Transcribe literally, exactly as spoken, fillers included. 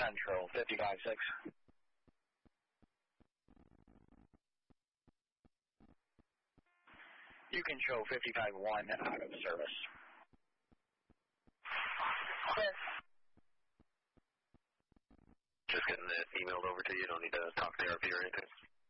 Central, fifty-five six. You can show fifty-five one out of service. Yes. Just getting it emailed over to you. You don't need to talk to the R P or anything.